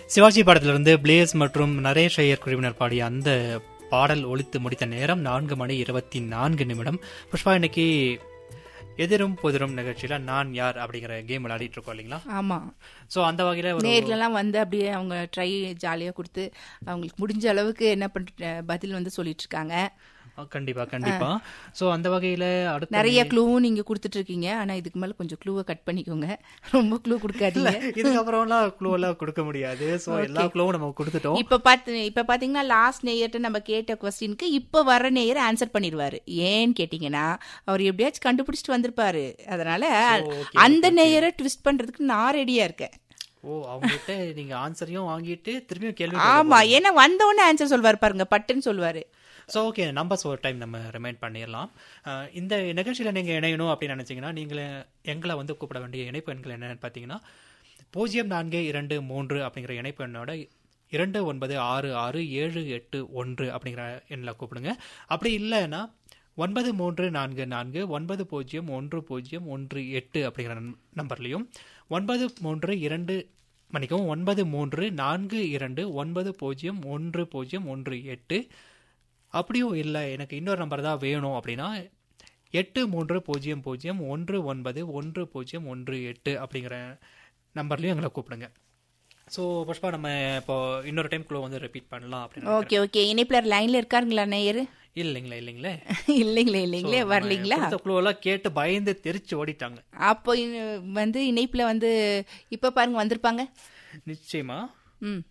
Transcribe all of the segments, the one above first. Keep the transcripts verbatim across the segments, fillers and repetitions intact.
சிவாஜி படத்திலிருந்து பிளேஸ் மற்றும் நரேஷ் ஐயர் குழுவினர் பாடிய அந்த பாடல் ஒலித்து முடித்த நேரம் நான்கு மணி இருபத்தி நான்கு நிமிடம். புஷ்பா, இன்னைக்கு எதிரும் புதிரும் நிகழ்ச்சியில நான் யார் அப்படிங்கிற கேம் விளையாடிட்டு இருக்கோம் இல்லைங்களா? ஆமா. ஸோ அந்த வகையில நேர்லாம் வந்து அப்படியே அவங்க ட்ரை ஜாலியா கொடுத்து அவங்களுக்கு முடிஞ்ச அளவுக்கு என்ன பண்ற பதில் வந்து சொல்லிட்டு இருக்காங்க. கண்டிப்பா கண்டிப்பா. சோ அந்த வகையில அடுத்து நிறைய க்ளூவும் நீங்க கொடுத்துட்டு இருக்கீங்க. ஆனா இதுக்கு மேல கொஞ்சம் க்ளூவை கட் பண்ணிக்கோங்க, ரொம்ப க்ளூ கொடுக்காதீங்க. இதுக்கப்புறம்லாம் க்ளூ எல்லாம் கொடுக்க முடியாது. சோ எல்லா க்ளூவும் நம்ம கொடுத்துட்டோம். இப்ப பாத்து இப்ப பாத்தீங்கன்னா லாஸ்ட் நேயர்ட்ட நம்ம கேட்ட கொஸ்டினுக்கு இப்ப வர நேயர் ஆன்சர் பண்ணிடுவாரு. ஏன்னு கேட்டீங்கன்னா அவர் எப்படியாச்சும் கண்டுபிடிச்சிட்டு வந்திருப்பாரு. அதனால அந்த நேயரை ட்விஸ்ட் பண்றதுக்கு நான் ரெடியா இருக்கேன். ஓ, அவங்ககிட்ட நீங்க ஆன்சரையும் வாங்கிட்டு திரும்பியும் கேள்வி. ஆமா, ஏன்னா வந்த உடனே ஆன்சர் சொல்வாரு பாருங்க, பட்டுன்னு சொல்வாரு. ஸோ ஓகே, நம்பர்ஸ் ஒரு டைம் நம்ம ரிமைண்ட் பண்ணிடலாம். இந்த நிகழ்ச்சியில் நீங்கள் இணையணும் அப்படின்னு நினச்சிங்கன்னா நீங்கள் எங்களை வந்து கூப்பிட வேண்டிய இணைப்பு எண்கள் என்னென்னு பார்த்தீங்கன்னா பூஜ்ஜியம் நான்கு இரண்டு மூன்று அப்படிங்கிற இணைப்பு எண்ணோட இரண்டு ஒன்பது ஆறு ஆறு ஏழு எட்டு ஒன்று அப்படிங்கிற எண்ணில் கூப்பிடுங்க. அப்படி இல்லைன்னா ஒன்பது மூன்று நான்கு நான்கு ஒன்பது பூஜ்ஜியம் ஒன்று பூஜ்ஜியம் ஒன்று எட்டு அப்படிங்கிற நம்பர்லையும் ஒன்பது மூன்று இரண்டு மணிக்கவும் ஒன்பது மூன்று நான்கு இரண்டு ஒன்பது பூஜ்ஜியம் ஒன்று பூஜ்ஜியம் ஒன்று எட்டு அப்படியும் இல்லை எனக்கு இன்னொரு நம்பர் தான் வேணும் அப்படின்னா எட்டு மூன்று பூஜ்ஜியம் பூஜ்ஜியம் ஒன்று ஒன்பது ஒன்று பூஜ்ஜியம் ஒன்று எட்டு அப்படிங்கிற நம்பர்லையும் எங்களை கூப்பிடுங்க. ஸோ புஷ்பா, நம்ம இப்போ இன்னொரு டைம் க்ளூ வந்து ரிப்பீட் பண்ணலாம் அப்படின்னு. Okay okay. இணைப்பில் லைன்ல இருக்காருங்களா நேயர்? இல்லைங்களா இல்லைங்களே இல்லைங்களே இல்லைங்களே வரலீங்களா? க்ளூ எல்லாம் கேட்டு பயந்து தெரிச்சு ஓடிட்டாங்க. அப்போ வந்து இணைப்புல வந்து இப்ப பாருங்க வந்திருப்பாங்க நிச்சயமா. ம்,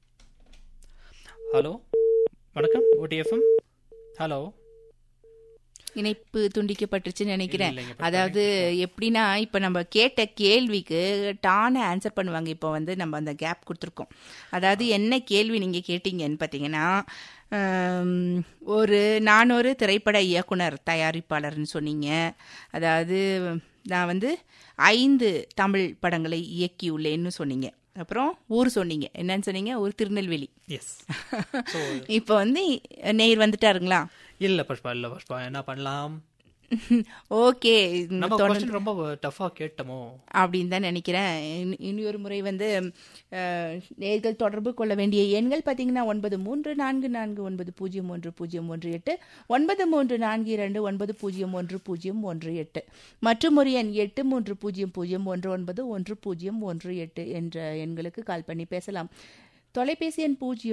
ஹலோ வணக்கம் ஓடிஎஃப்எம். ஹலோ, இணைப்பு துண்டிக்கப்பட்டுருச்சுன்னு நினைக்கிறேன். அதாவது எப்படின்னா இப்ப நம்ம கேட்ட கேள்விக்கு டான ஆன்சர் பண்ணுவாங்க. இப்போ வந்து நம்ம அந்த கேப் கொடுத்துருக்கோம். அதாவது என்ன கேள்வி நீங்க கேட்டீங்கன்னு பாத்தீங்கன்னா, ஒரு நான் ஒரு திரைப்பட இயக்குனர் தயாரிப்பாளர்னு சொன்னீங்க. அதாவது நான் வந்து ஐந்து தமிழ் படங்களை இயக்கியுள்ளேன்னு சொன்னீங்க. அப்புறம் ஊர் சொன்னீங்க. என்னன்னு சொன்னீங்க? ஒரு திருநெல்வேலி. இப்போ வந்து நேர் வந்துட்டாருங்களா? இல்ல புஷ்பா, இல்ல புஷ்பா, என்ன பண்ணலாம்? ஓகே, ரொம்ப டஃபா கேட்டமோ அப்படின்னு தான் நினைக்கிறேன். இனி ஒரு முறை வந்து நேர்கள் தொடர்பு கொள்ள வேண்டிய எண்கள் பார்த்தீங்கன்னா ஒன்பது மூன்று நான்கு நான்கு ஒன்பது பூஜ்ஜியம் ஒன்று பூஜ்ஜியம் ஒன்று எட்டு ஒன்பது மூன்று நான்கு இரண்டு ஒன்பது பூஜ்ஜியம் ஒன்று பூஜ்ஜியம் ஒன்று எட்டு மற்றும் ஒரு எண் எட்டு மூன்று பூஜ்ஜியம் பூஜ்ஜியம் ஒன்று ஒன்பது ஒன்று பூஜ்ஜியம் ஒன்று எட்டு என்ற எண்களுக்கு கால் பண்ணி பேசலாம். தொலைபேசி எண் பூஜ்ஜியம்